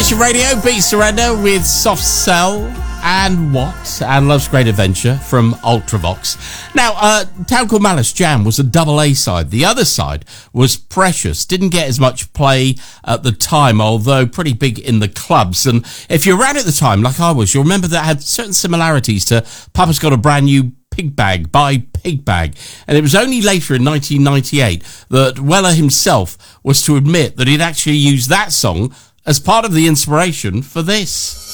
Nation Radio, Beat Surrender with Soft Cell and What? And Love's Great Adventure from Ultravox. Now, Town Called Malice Jam was a double A side. The other side was Precious. Didn't get as much play at the time, although pretty big in the clubs. And if you're around at the time, like I was, you'll remember that had certain similarities to Papa's Got a Brand New Pig Bag by Pig Bag. And it was only later in 1998 that Weller himself was to admit that he'd actually used that song as part of the inspiration for this.